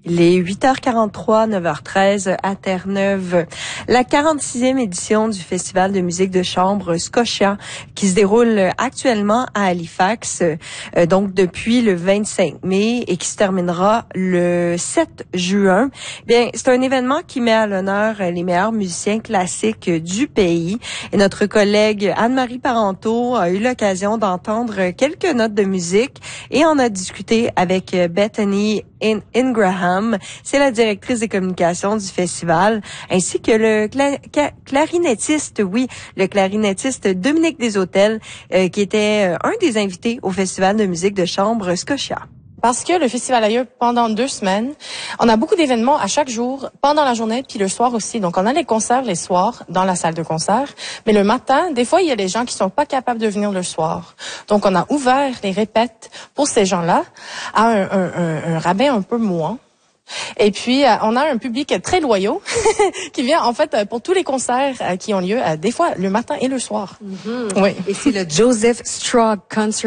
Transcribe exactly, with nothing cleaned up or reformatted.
Il est huit heures quarante-trois, neuf heures treize à Terre-Neuve. La quarante-sixième édition du Festival de musique de chambre Scotia qui se déroule actuellement à Halifax, euh, donc depuis le vingt-cinq mai et qui se terminera le sept juin. Bien, c'est un événement qui met à l'honneur les meilleurs musiciens classiques du pays. Et notre collègue Anne-Marie Parenteau a eu l'occasion d'entendre quelques notes de musique et en a discuté avec Bethany Ingraham, c'est la directrice des communications du festival, ainsi que le cla- ca- clarinettiste, oui, le clarinettiste Dominique Deshôtels, euh, qui était euh, un des invités au Festival de musique de chambre Scotia. Parce que le festival a lieu pendant deux semaines. On a beaucoup d'événements à chaque jour, pendant la journée, puis le soir aussi. Donc, on a les concerts les soirs dans la salle de concert. Mais le matin, des fois, il y a des gens qui sont pas capables de venir le soir. Donc, on a ouvert les répètes pour ces gens-là à un, un, un, un rabais un peu moins. Et puis, euh, on a un public très loyaux qui vient, en fait, pour tous les concerts euh, qui ont lieu, euh, des fois, le matin et le soir. Mm-hmm. Oui. Et c'est le Joseph Strog Concert